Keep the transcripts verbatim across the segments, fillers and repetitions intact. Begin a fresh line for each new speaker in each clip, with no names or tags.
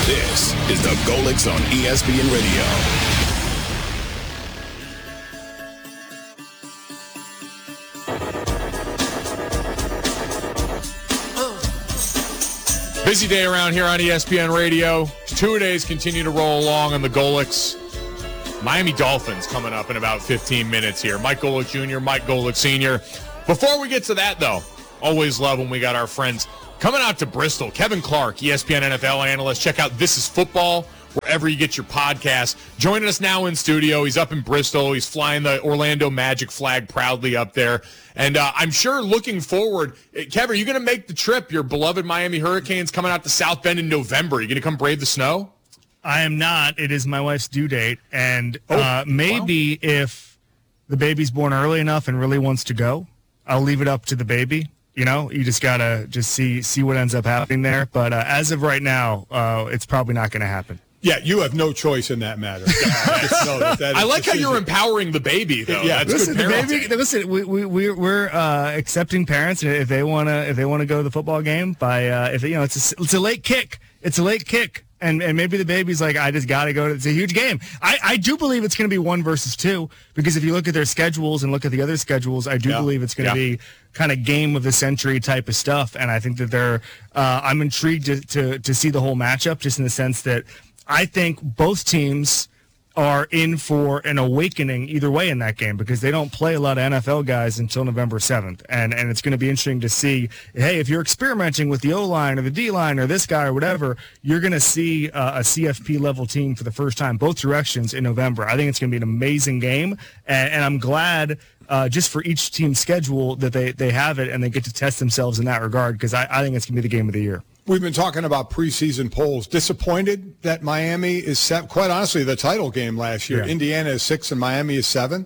This is the Golics on E S P N Radio.
Busy day around here on E S P N Radio. Two-a-days continue to roll along on the Golics. Miami Dolphins coming up in about fifteen minutes here. Mike Golic Junior, Mike Golic Senior Before we get to that, though, always love when we got our friends coming out to Bristol. Kevin Clark, E S P N N F L analyst. Check out This Is Football wherever you get your podcast. Joining us now in studio. He's up in Bristol. He's flying the Orlando Magic flag proudly up there. And uh, I'm sure looking forward, Kevin, are you going to make the trip? Your beloved Miami Hurricanes coming out to South Bend in November. Are you going to come brave the snow?
I am not. It is my wife's due date. And oh, uh, maybe wow. if the baby's born early enough and really wants to go, I'll leave it up to the baby. You know, you just got to just see see what ends up happening there. But uh, as of right now, uh, it's probably not going to happen.
Yeah, you have no choice in that matter. that, that
I like how you're empowering the baby, though.
Yeah,
that's
listen,
good
the baby, listen, we we we're, we're uh, accepting parents if they wanna if they wanna go to the football game. By uh, if you know, it's a, it's a late kick. It's a late kick. And and maybe the baby's like, I just got to go. It's a huge game. I, I do believe it's going to be one versus two because if you look at their schedules and look at the other schedules, I do yeah. believe it's going to yeah. be kind of game of the century type of stuff. And I think that they're uh, I'm intrigued to, to to see the whole matchup just in the sense that I think both teams are in for an awakening either way in that game because they don't play a lot of N F L guys until November seventh. And and it's going to be interesting to see, hey, if you're experimenting with the O-line or the D-line or this guy or whatever, you're going to see uh, a C F P-level team for the first time, both directions in November. I think it's going to be an amazing game, and, and I'm glad uh, just for each team's schedule that they, they have it and they get to test themselves in that regard because I, I think it's going to be the game of the year.
We've been talking about preseason polls. Disappointed that Miami is set. Quite honestly, the title game last year, yeah. Indiana is six and Miami is seven.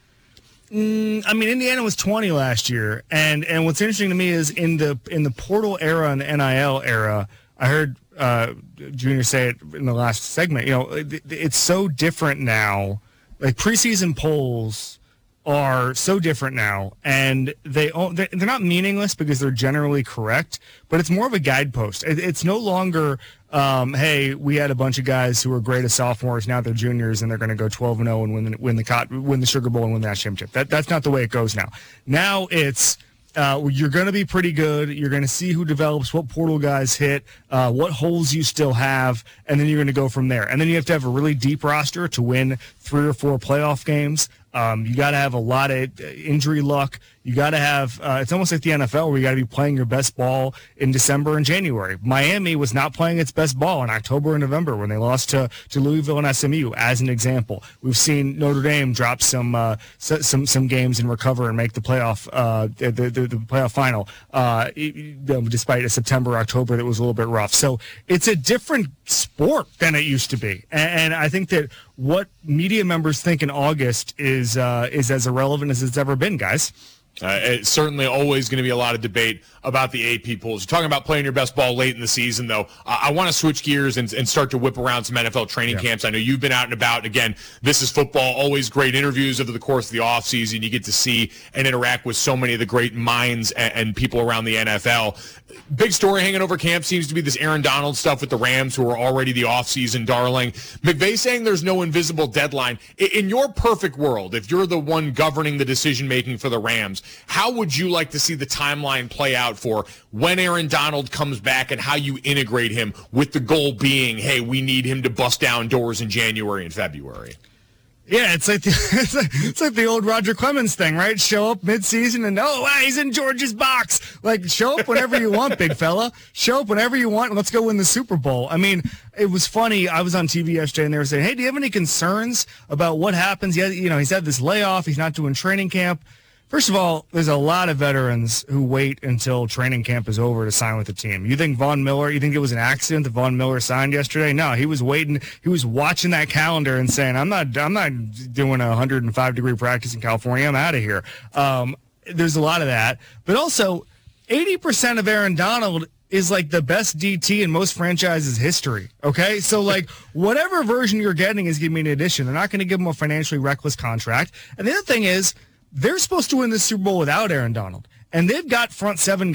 Mm, I mean, Indiana was twenty last year, and and what's interesting to me is in the in the portal era and the N I L era, I heard uh, Junior say it in the last segment. You know, it, it's so different now. Like preseason polls are so different now, and they they're not meaningless because they're generally correct, but it's more of a guidepost. It's no longer, um, hey, we had a bunch of guys who were great as sophomores, now they're juniors, and they're going to go twelve and oh and win the, win the win the Sugar Bowl and win the national championship. That that's not the way it goes now. Now it's Uh, you're going to be pretty good. You're going to see who develops, what portal guys hit, uh, what holes you still have, and then you're going to go from there. And then you have to have a really deep roster to win three or four playoff games. Um, you got to have a lot of injury luck. You got to have, uh, it's almost like the N F L where you got to be playing your best ball in December and January. Miami was not playing its best ball in October and November when they lost to, to Louisville and S M U, as an example. We've seen Notre Dame drop some uh, some some games and recover and make the playoff uh, the, the, the playoff final, uh, despite a September, October that was a little bit rough. So it's a different sport than it used to be. And, and I think that what media members think in August is uh, is as irrelevant as it's ever been, guys.
Uh, it's certainly always going to be a lot of debate about the A P polls. You're talking about playing your best ball late in the season, though. Uh, I want to switch gears and, and start to whip around some N F L training yeah. camps. I know you've been out and about. And again, This Is Football, always great interviews over the course of the offseason. You get to see and interact with so many of the great minds and, and people around the N F L. Big story hanging over camp seems to be this Aaron Donald stuff with the Rams, who are already the offseason darling. McVay saying there's no invisible deadline. In your perfect world, if you're the one governing the decision-making for the Rams, how would you like to see the timeline play out for when Aaron Donald comes back and how you integrate him, with the goal being, hey, we need him to bust down doors in January and February?
Yeah, it's like the, it's like, it's like the old Roger Clemens thing, right? Show up mid-season and, oh, wow, he's in George's box. Like, show up whenever you want, big fella. Show up whenever you want, and let's go win the Super Bowl. I mean, it was funny. I was on T V yesterday, and they were saying, hey, do you have any concerns about what happens? Yeah, you know, he's had this layoff. He's not doing training camp. First of all, there's a lot of veterans who wait until training camp is over to sign with the team. You think Von Miller, you think it was an accident that Von Miller signed yesterday? No, he was waiting. He was watching that calendar and saying, I'm not I'm not doing a one hundred five degree practice in California. I'm out of here. Um, there's a lot of that. But also, eighty percent of Aaron Donald is like the best D T in most franchises' history, okay? So, like, whatever version you're getting is giving me an addition. They're not going to give him a financially reckless contract. And the other thing is, they're supposed to win the Super Bowl without Aaron Donald. And they've got front seven guys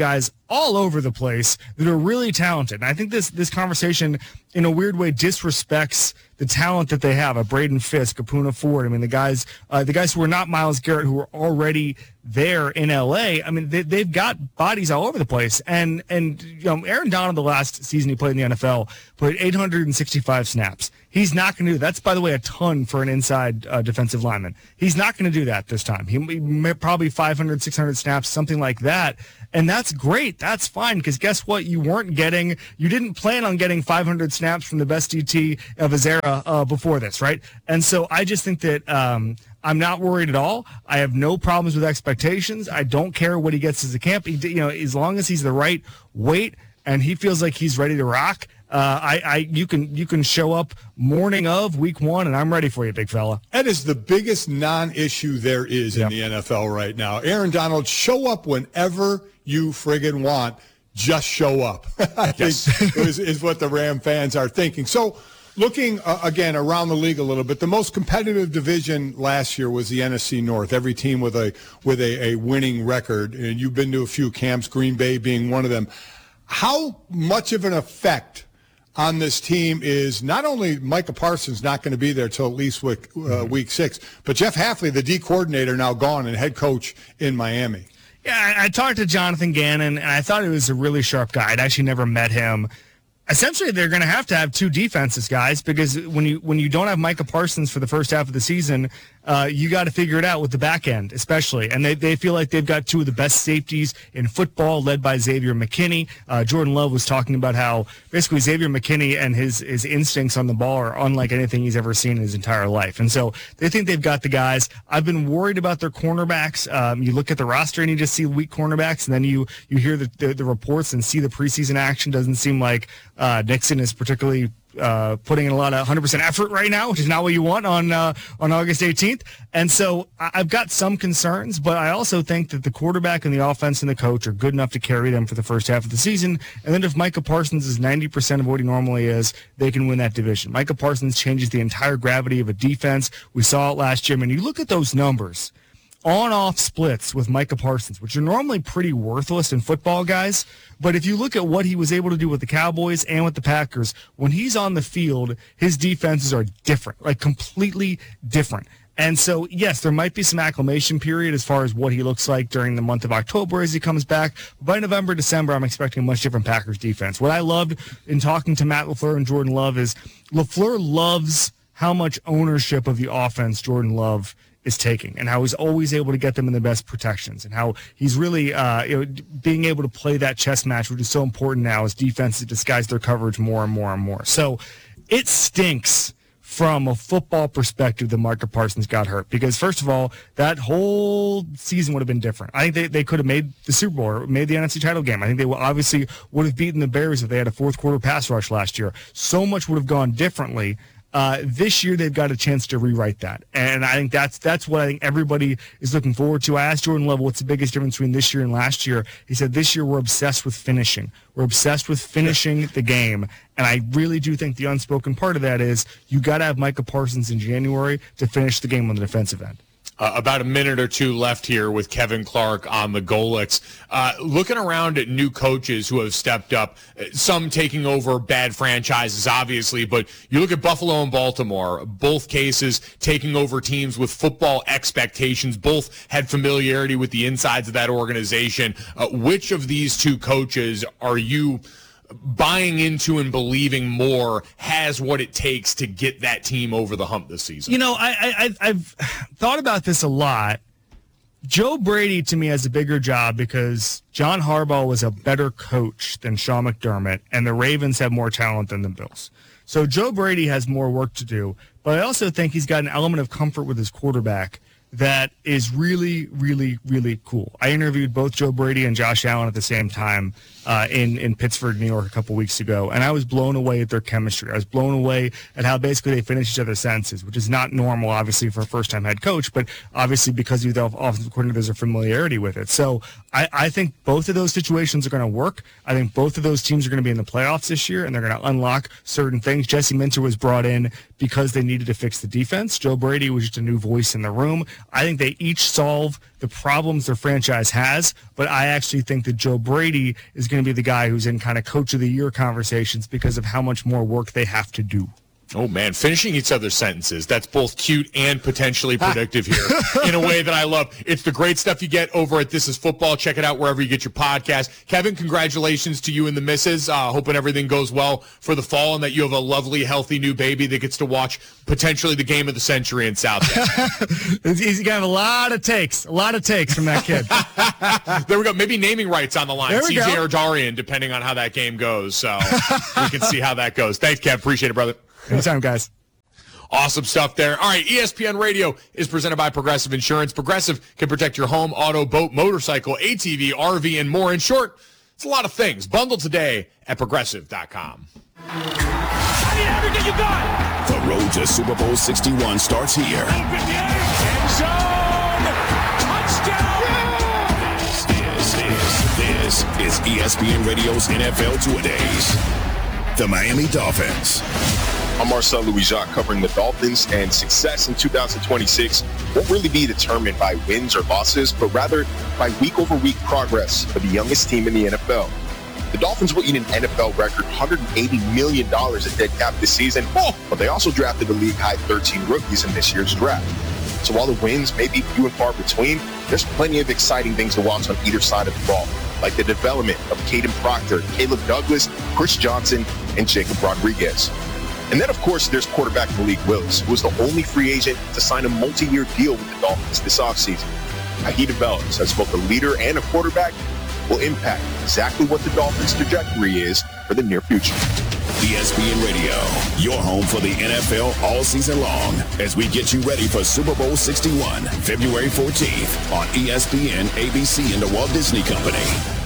all over the place that are really talented. And I think this this conversation, in a weird way, disrespects the talent that they have. A Braden Fisk, a Poona Ford. I mean, the guys, uh, the guys who are not Myles Garrett, who are already there in L A. I mean, they, they've got bodies all over the place. And and you know, Aaron Donald, the last season he played in the N F L, played eight hundred sixty-five snaps. He's not going to do that. That's, by the way, a ton for an inside uh, defensive lineman. He's not going to do that this time. He, he probably five hundred, six hundred snaps, something like that. And that's great. That's fine, because guess what? You weren't getting, you didn't plan on getting five hundred snaps from the best D T of his era uh, before this, right? And so I just think that um, I'm not worried at all. I have no problems with expectations. I don't care what he gets as a camp. He, you know, as long as he's the right weight and he feels like he's ready to rock, Uh, I, I, you can, you can show up morning of week one, and I'm ready for you, big fella.
That is the biggest non-issue there is
yep.
in the N F L right now. Aaron Donald, show up whenever you friggin' want. Just show up. I
yes.
think is, is what the Ram fans are thinking. So, looking uh, again around the league a little bit, the most competitive division last year was the N F C North. Every team with a with a, a winning record, and you've been to a few camps, Green Bay being one of them. How much of an effect on this team is not only Micah Parsons not going to be there till at least week, uh, week six, but Jeff Hafley, the D coordinator, now gone and head coach in Miami.
Yeah, I, I talked to Jonathan Gannon, and I thought he was a really sharp guy. I'd actually never met him. Essentially, they're going to have to have two defenses, guys, because when you when you don't have Micah Parsons for the first half of the season, uh, you got to figure it out with the back end, especially. And they, they feel like they've got two of the best safeties in football, led by Xavier McKinney. Uh, Jordan Love was talking about how basically Xavier McKinney and his, his instincts on the ball are unlike anything he's ever seen in his entire life. And so they think they've got the guys. I've been worried about their cornerbacks. Um, you look at the roster and you just see weak cornerbacks, and then you, you hear the, the, the reports and see the preseason action. Doesn't seem like uh, Nixon is particularly uh, putting in a lot of one hundred percent effort right now, which is not what you want on uh, on August eighteenth. And so I've got some concerns, but I also think that the quarterback and the offense and the coach are good enough to carry them for the first half of the season. And then if Micah Parsons is ninety percent of what he normally is, they can win that division. Micah Parsons changes the entire gravity of a defense. We saw it last year. I mean, you look at those numbers. On-off splits with Micah Parsons, which are normally pretty worthless in football, guys. But if you look at what he was able to do with the Cowboys and with the Packers, when he's on the field, his defenses are different, like completely different. And so, yes, there might be some acclimation period as far as what he looks like during the month of October as he comes back. But by November, December, I'm expecting a much different Packers defense. What I loved in talking to Matt LaFleur and Jordan Love is LaFleur loves how much ownership of the offense Jordan Love is taking, and how he's always able to get them in the best protections, and how he's really uh, you know, being able to play that chess match, which is so important now as defenses disguise their coverage more and more and more. So it stinks from a football perspective that Micah Parsons got hurt, because first of all, that whole season would have been different. I think they, they could have made the Super Bowl or made the N F C title game. I think they obviously would have beaten the Bears if they had a fourth quarter pass rush last year. So much would have gone differently. Uh, this year, they've got a chance to rewrite that. And I think that's that's what I think everybody is looking forward to. I asked Jordan Love what's the biggest difference between this year and last year. He said, this year we're obsessed with finishing. We're obsessed with finishing the game. And I really do think the unspoken part of that is you got to have Micah Parsons in January to finish the game on the defensive end.
Uh, about a minute or two left here with Kevin Clark on the Golics. Uh, looking around at new coaches who have stepped up, some taking over bad franchises, obviously, but you look at Buffalo and Baltimore, both cases taking over teams with football expectations, both had familiarity with the insides of that organization. Uh, which of these two coaches are you buying into and believing more has what it takes to get that team over the hump this season?
You know, I, I, I've thought about this a lot. Joe Brady, to me, has a bigger job because John Harbaugh was a better coach than Sean McDermott, and the Ravens have more talent than the Bills. So Joe Brady has more work to do, but I also think he's got an element of comfort with his quarterback that is really, really, really cool. I interviewed both Joe Brady and Josh Allen at the same time uh, in, in Pittsburgh, New York a couple weeks ago, and I was blown away at their chemistry. I was blown away at how basically they finish each other's sentences, which is not normal, obviously, for a first-time head coach, but obviously because you the offensive coordinator, there's a familiarity with it. So I, I think both of those situations are going to work. I think both of those teams are going to be in the playoffs this year, and they're going to unlock certain things. Jesse Minter was brought in because they needed to fix the defense. Joe Brady was just a new voice in the room. I think they each solve the problems their franchise has, but I actually think that Joe Brady is going to be the guy who's in kind of coach of the year conversations because of how much more work they have to do.
Oh, man, finishing each other's sentences. That's both cute and potentially predictive here in a way that I love. It's the great stuff you get over at This Is Football. Check it out wherever you get your podcast. Kevin, congratulations to you and the missus. Uh, hoping everything goes well for the fall and that you have a lovely, healthy new baby that gets to watch potentially the game of the century in South Bend.
He's going to have a lot of takes, a lot of takes from that kid.
There we go. Maybe naming rights on the line. C J
go.
or Darian, depending on how that game goes. So we can see how that goes. Thanks, Kev. Appreciate it, brother.
Anytime, guys.
Awesome stuff there. All right, E S P N Radio is presented by Progressive Insurance. Progressive can protect your home, auto, boat, motorcycle, A T V, R V, and more. In short, it's a lot of things. Bundle today at progressive dot com.
I need everything you got. The road to Super Bowl sixty-one starts here.
Open the end zone. Touchdown.
This is, this is E S P N Radio's N F L Two-A-Days. The Miami Dolphins.
I'm Marcel Louis-Jacques covering the Dolphins, and success in two thousand twenty-six won't really be determined by wins or losses, but rather by week-over-week progress for the youngest team in the N F L. The Dolphins will eat an N F L record one hundred eighty million dollars in dead cap this season, but they also drafted the league-high thirteen rookies in this year's draft. So while the wins may be few and far between, there's plenty of exciting things to watch on either side of the ball, like the development of Caden Proctor, Caleb Douglas, Chris Johnson, and Jacob Rodriguez. And then, of course, there's quarterback Malik Willis, who was the only free agent to sign a multi-year deal with the Dolphins this offseason. How he develops as both a leader and a quarterback will impact exactly what the Dolphins' trajectory is for the near future.
E S P N Radio, your home for the N F L all season long, as we get you ready for Super Bowl sixty-one, February fourteenth on E S P N, A B C, and the Walt Disney Company.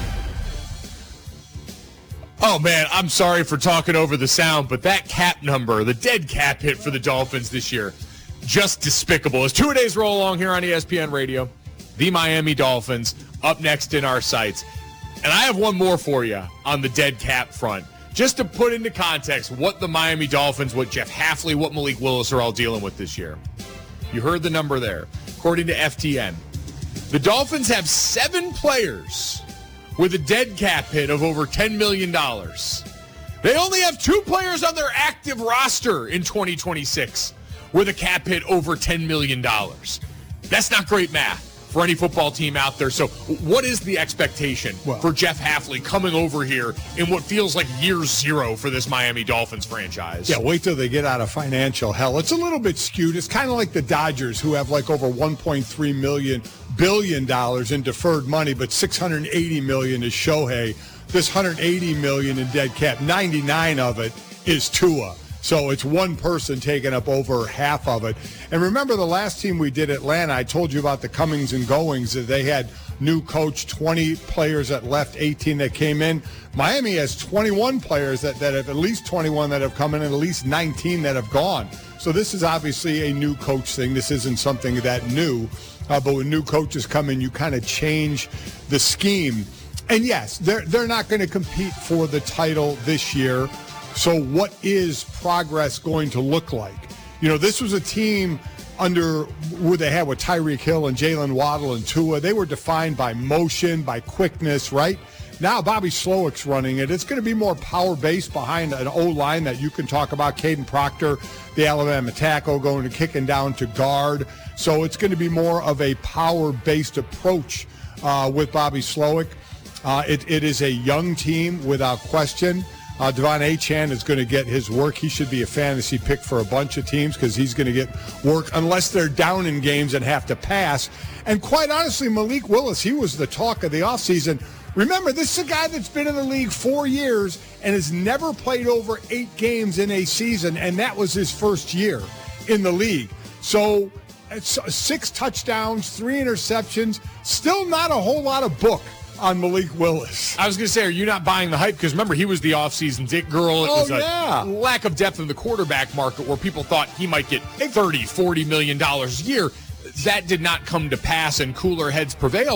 Oh, man, I'm sorry for talking over the sound, but that cap number, the dead cap hit for the Dolphins this year, just despicable. As two-a-days roll along here on E S P N Radio, the Miami Dolphins up next in our sights. And I have one more for you on the dead cap front. Just to put into context what the Miami Dolphins, what Jeff Hafley, what Malik Willis are all dealing with this year. You heard the number there. According to F T N, the Dolphins have seven players with a dead cap hit of over ten million dollars. They only have two players on their active roster in twenty twenty-six with a cap hit over ten million dollars. That's not great math for any football team out there. So what is the expectation well, for Jeff Hafley coming over here in what feels like year zero for this Miami Dolphins franchise?
Yeah, wait till they get out of financial hell. It's a little bit skewed. It's kind of like the Dodgers, who have like over one point three million billion dollars in deferred money, but six hundred eighty million is Shohei. This one hundred eighty million in dead cap, ninety-nine of it is Tua. So it's one person taking up over half of it. And remember the last team we did, Atlanta, I told you about the comings and goings, that they had new coach, twenty players that left, eighteen that came in. Miami has twenty-one players that, that have at least twenty-one that have come in and at least nineteen that have gone. So this is obviously a new coach thing. This isn't something that new. Uh, but when new coaches come in, you kind of change the scheme. And yes, they're they're not going to compete for the title this year. So what is progress going to look like? You know, this was a team under where they had with Tyreek Hill and Jalen Waddle and Tua. They were defined by motion, by quickness, right? Now Bobby Slowick's running it. It's going to be more power-based behind an O-line that you can talk about. Caden Proctor, the Alabama tackle, going to kicking down to guard. So it's going to be more of a power-based approach uh, with Bobby Slowick. Uh, it, it is a young team without question. Uh, Devon Achane is going to get his work. He should be a fantasy pick for a bunch of teams because he's going to get work unless they're down in games and have to pass. And quite honestly, Malik Willis, he was the talk of the offseason. Remember, this is a guy that's been in the league four years and has never played over eight games in a season, and that was his first year in the league. So it's six touchdowns, three interceptions, still not a whole lot of book on Malik Willis.
I was going to say, are you not buying the hype? Because remember, he was the offseason Dick Girl. It
oh,
was a
yeah.
lack of depth in the quarterback market where people thought he might get thirty, forty million dollars a year. That did not come to pass, and cooler heads prevailed.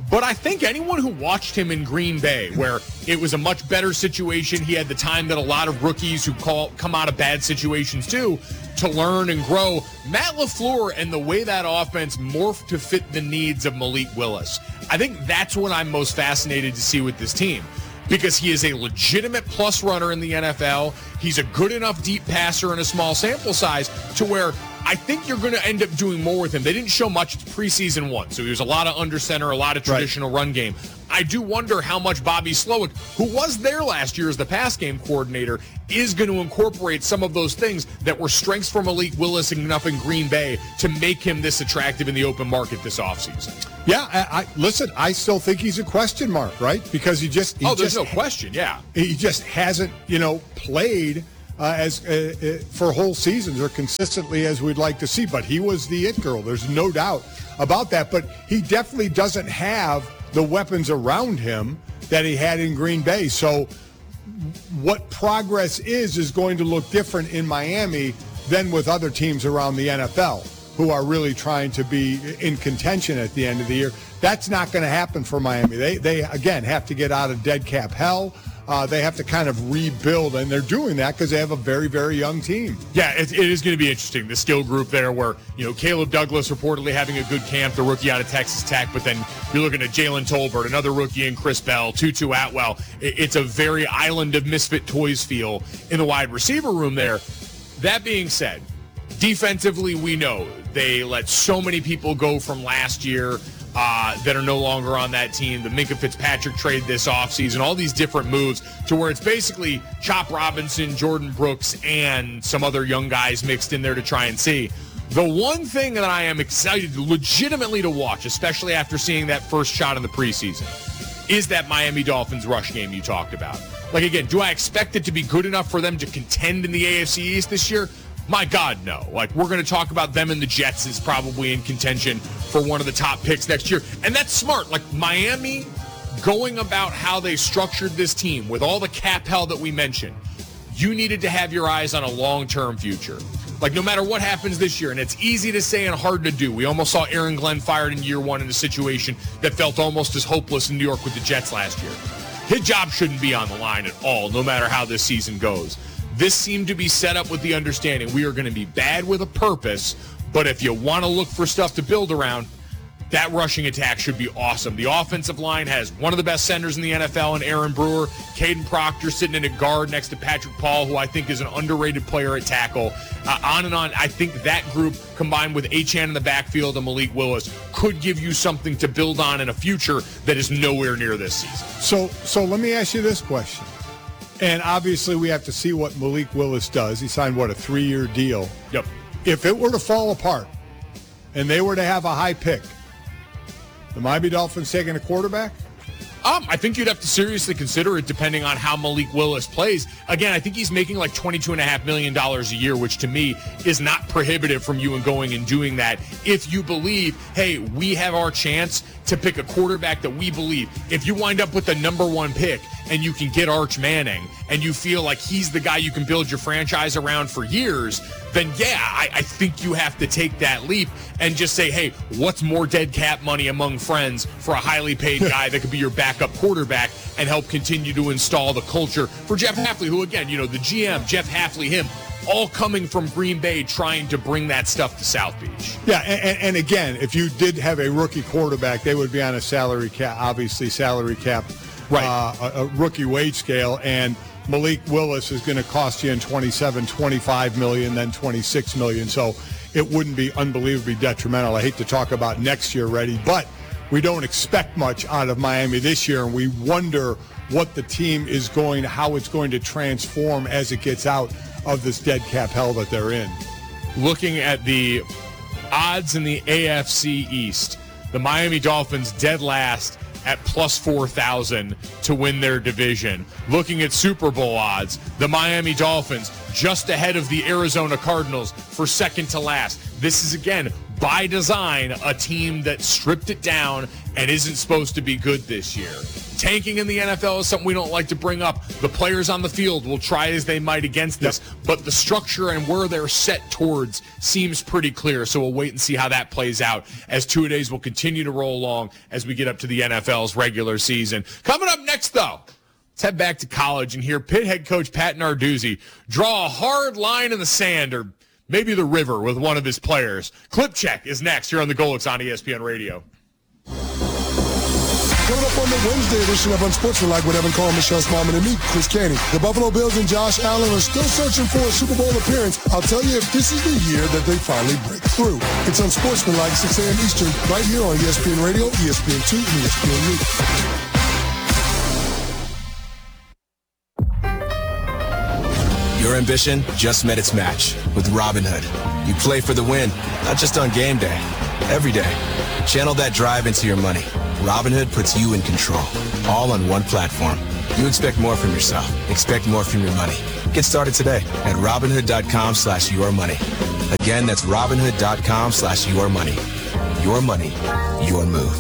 But I think anyone who watched him in Green Bay, where it was a much better situation, he had the time that a lot of rookies who call, come out of bad situations do to learn and grow. Matt LaFleur and the way that offense morphed to fit the needs of Malik Willis. I think that's what I'm most fascinated to see with this team, because he is a legitimate plus runner in the N F L. He's a good enough deep passer in a small sample size to where I think you're going to end up doing more with him. They didn't show much preseason one, so there's a lot of under center, a lot of traditional right. run game. I do wonder how much Bobby Slowick, who was there last year as the pass game coordinator, is going to incorporate some of those things that were strengths for Malik Willis enough in Green Bay to make him this attractive in the open market this offseason.
Yeah, I, I listen, I still think he's a question mark, right? Because he just he
Oh, there's
just,
no question, yeah.
He just hasn't, you know, played Uh, as uh, uh, for whole seasons or consistently as we'd like to see. But he was the it girl. There's no doubt about that. But he definitely doesn't have the weapons around him that he had in Green Bay. So what progress is is going to look different in Miami than with other teams around the N F L who are really trying to be in contention at the end of the year. That's not going to happen for Miami. They, they again, have to get out of dead cap hell. Uh, they have to kind of rebuild, and they're doing that because they have a very, very young team.
Yeah, it, it is going to be interesting, the skill group there where, you know, Caleb Douglas reportedly having a good camp, the rookie out of Texas Tech, but then you're looking at Jalen Tolbert, another rookie in Chris Bell, Tutu Atwell. It, it's a very island of misfit toys feel in the wide receiver room there. That being said, defensively, we know they let so many people go from last year Uh, that are no longer on that team. The Minkah Fitzpatrick trade this offseason, all these different moves to where it's basically Chop Robinson, Jordan Brooks, and some other young guys mixed in there to try and see. The one thing that I am excited legitimately to watch, especially after seeing that first shot in the preseason, is that Miami Dolphins rush game you talked about. Like, again, do I expect it to be good enough for them to contend in the A F C East this year? My God, no. Like, we're going to talk about them and the Jets is probably in contention for one of the top picks next year. And that's smart. Like, Miami going about how they structured this team with all the cap hell that we mentioned, you needed to have your eyes on a long-term future. Like, no matter what happens this year, and it's easy to say and hard to do. We almost saw Aaron Glenn fired in year one in a situation that felt almost as hopeless in New York with the Jets last year. His job shouldn't be on the line at all, no matter how this season goes. This seemed to be set up with the understanding we are going to be bad with a purpose, but if you want to look for stuff to build around, that rushing attack should be awesome. The offensive line has one of the best centers in the N F L in Aaron Brewer, Caden Proctor sitting in a guard next to Patrick Paul, who I think is an underrated player at tackle. Uh, on and on. I think that group, combined with Achane in the backfield and Malik Willis, could give you something to build on in a future that is nowhere near this season.
So, so let me ask you this question. And obviously we have to see what Malik Willis does. He signed, what, a three-year deal?
Yep.
If it were to fall apart and they were to have a high pick, the Miami Dolphins taking a quarterback?
Um, I think you'd have to seriously consider it depending on how Malik Willis plays. Again, I think he's making like twenty-two point five million dollars a year, which to me is not prohibitive from you and going and doing that. If you believe, hey, we have our chance to pick a quarterback that we believe. If you wind up with the number one pick and you can get Arch Manning and you feel like he's the guy you can build your franchise around for years, then yeah, I, I think you have to take that leap and just say, hey, what's more dead cap money among friends for a highly paid guy that could be your backup quarterback and help continue to install the culture for Jeff Hafley, who, again, you know, the G M, Jeff Hafley, him, all coming from Green Bay trying to bring that stuff to South Beach.
Yeah, and, and again, if you did have a rookie quarterback, they would be on a salary cap, obviously salary cap,
right?
Uh, a, a rookie wage scale, and Malik Willis is going to cost you in twenty-seven, twenty-five million, then twenty-six million. So it wouldn't be unbelievably detrimental. I hate to talk about next year, Reddy, but we don't expect much out of Miami this year, and we wonder what the team is going, how it's going to transform as it gets out of this dead cap hell that they're in.
Looking at the odds in the A F C East, the Miami Dolphins dead last at plus four thousand to win their division. Looking at Super Bowl odds, the Miami Dolphins just ahead of the Arizona Cardinals for second to last. This is, again, by design, a team that stripped it down and isn't supposed to be good this year. Tanking in the N F L is something we don't like to bring up. The players on the field will try as they might against this, yep. but the structure and where they're set towards seems pretty clear. So we'll wait and see how that plays out as two-a-days will continue to roll along as we get up to the N F L's regular season. Coming up next, though, let's head back to college and hear Pitt head coach Pat Narduzzi draw a hard line in the sand, or maybe the river, with one of his players. Clip Check is next here on the Golics on E S P N Radio.
Coming up on the Wednesday edition of Unsportsmanlike with Evan Carl, Michelle Smallman, and me, Chris Canty. The Buffalo Bills and Josh Allen are still searching for a Super Bowl appearance. I'll tell you if this is the year that they finally break through. It's Unsportsmanlike, six a.m. Eastern, right here on E S P N Radio, E S P N two, and E S P N U.
Your ambition just met its match with Robinhood. You play for the win, not just on game day, every day. Channel that drive into your money. Robinhood puts you in control, all on one platform. You expect more from yourself. Expect more from your money. Get started today at Robinhood.com slash your money. Again, that's Robinhood.com slash your money. Your money, your move.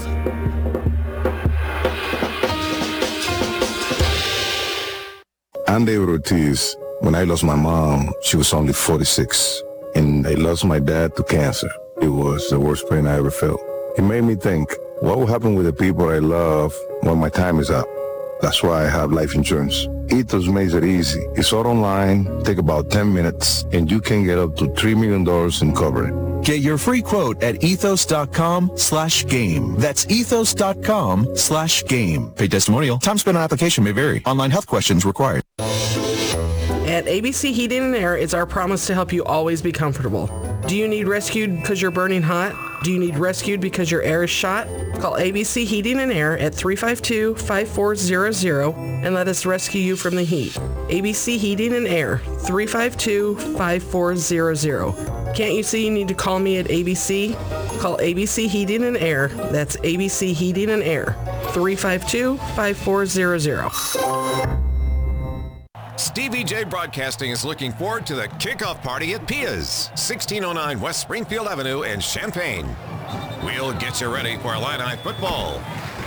I'm David Ortiz. When I lost my mom, she was only forty-six. And I lost my dad to cancer. It was the worst pain I ever felt. It made me think, what will happen with the people I love when my time is up? That's why I have life insurance. Ethos makes it easy. It's all online, take about ten minutes, and you can get up to three million dollars in coverage.
Get your free quote at ethos.com slash game. That's ethos.com slash game. Paid testimonial. Time spent on application may vary. Online health questions required.
At A B C Heating and Air, it's our promise to help you always be comfortable. Do you need rescued because you're burning hot? Do you need rescued because your air is shot? Call A B C Heating and Air at three five two, five four zero zero and let us rescue you from the heat. A B C Heating and Air, three five two, five four zero zero. Can't you see you need to call me at A B C? Call A B C Heating and Air. That's A B C Heating and Air, three five two, five four zero zero.
Stevie J Broadcasting is looking forward to the kickoff party at Pia's, sixteen oh nine West Springfield Avenue in Champaign. We'll get you ready for Illini football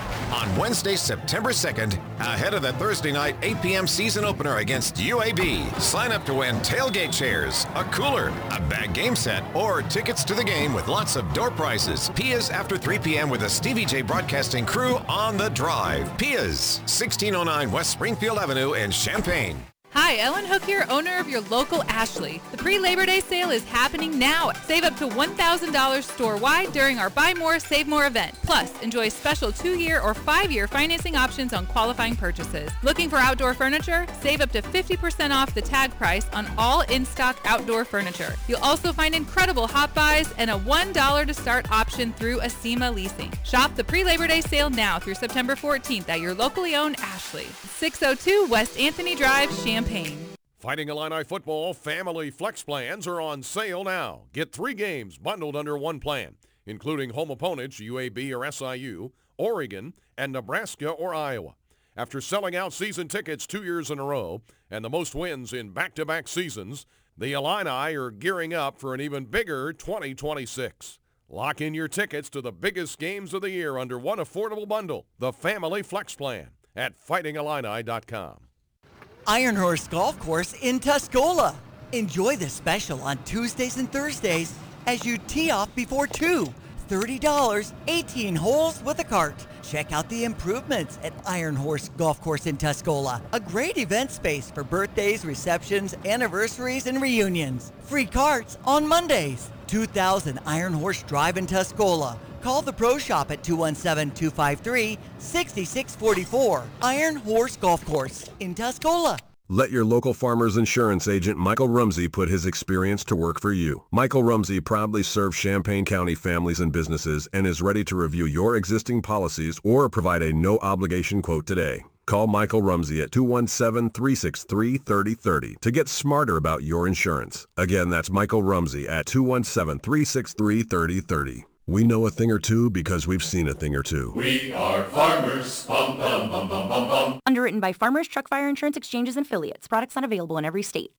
on Wednesday, September second, ahead of the Thursday night eight p.m. season opener against U A B. Sign up to win tailgate chairs, a cooler, a bag game set, or tickets to the game with lots of door prizes. Pia's after three p.m. with the Stevie J Broadcasting crew on the drive. Pia's, sixteen oh nine West Springfield Avenue in Champaign.
Hi, Ellen Hook here, owner of your local Ashley. The pre-Labor Day sale is happening now. Save up to one thousand dollars store-wide during our Buy More, Save More event. Plus, enjoy special two-year or five-year financing options on qualifying purchases. Looking for outdoor furniture? Save up to fifty percent off the tag price on all in-stock outdoor furniture. You'll also find incredible hot buys and a one dollar to start option through Acima Leasing. Shop the pre-Labor Day sale now through September fourteenth at your locally owned Ashley. six oh two West Anthony Drive, Champaign.
Fighting Illini football family flex plans are on sale now. Get three games bundled under one plan, including home opponents U A B or S I U, Oregon, and Nebraska or Iowa. After selling out season tickets two years in a row and the most wins in back-to-back seasons, the Illini are gearing up for an even bigger twenty twenty-six. Lock in your tickets to the biggest games of the year under one affordable bundle, the Family Flex Plan, at fighting illini dot com.
Iron Horse Golf Course in Tuscola. Enjoy the special on Tuesdays and Thursdays as you tee off before two. thirty dollars, eighteen holes with a cart. Check out the improvements at Iron Horse Golf Course in Tuscola. A great event space for birthdays, receptions, anniversaries, and reunions. Free carts on Mondays. two thousand Iron Horse Drive in Tuscola. Call the Pro Shop at two one seven, two five three, six six four four. Iron Horse Golf Course in Tuscola.
Let your local Farmers Insurance agent Michael Rumsey put his experience to work for you. Michael Rumsey proudly serves Champaign County families and businesses and is ready to review your existing policies or provide a no-obligation quote today. Call Michael Rumsey at two one seven, three six three, three zero three zero to get smarter about your insurance. Again, that's Michael Rumsey at two one seven, three six three, three zero three zero. We know a thing or two because we've seen a thing or two.
We are farmers. Bum, bum, bum, bum, bum, bum.
Underwritten by Farmers Truck Fire Insurance Exchanges and Affiliates. Products not available in every state.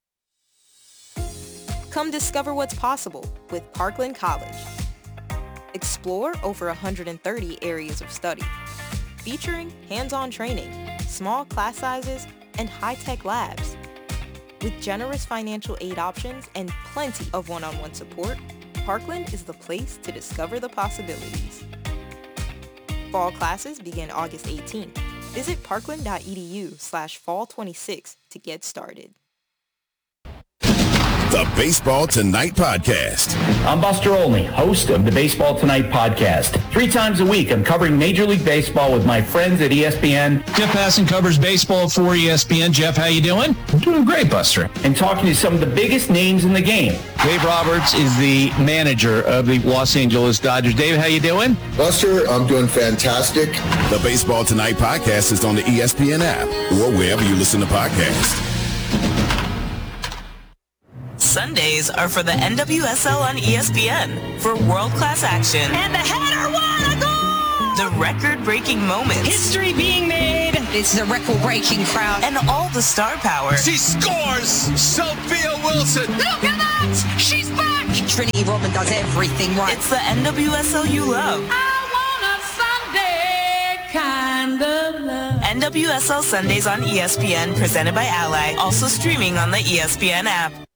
Come discover what's possible with Parkland College. Explore over one hundred thirty areas of study. featuring hands-on training, small class sizes, and high-tech labs. With generous financial aid options and plenty of one-on-one support, Parkland is the place to discover the possibilities. Fall classes begin August eighteenth. Visit parkland.edu slash fall 26 to get started.
The Baseball Tonight Podcast.
I'm Buster Olney, host of the Baseball Tonight Podcast. Three times a week, I'm covering Major League Baseball with my friends at E S P N.
Jeff Passan covers baseball for E S P N. Jeff, how you doing?
I'm doing great, Buster. And talking to some of the biggest names in the game.
Dave Roberts is the manager of the Los Angeles Dodgers. Dave, how you doing?
Buster, I'm doing fantastic.
The Baseball Tonight Podcast is on the E S P N app or wherever you listen to podcasts.
Sundays are for the N W S L on E S P N for world-class action.
And the header won a goal!
The record-breaking moments.
History being made. This is a record-breaking crowd.
And all the star power.
She scores! Sophia Wilson! Look at that! She's back! Trinity Rodman does everything right.
It's the N W S L you love.
I want a Sunday kind of love.
N W S L Sundays on E S P N, presented by Ally. Also streaming on the E S P N app.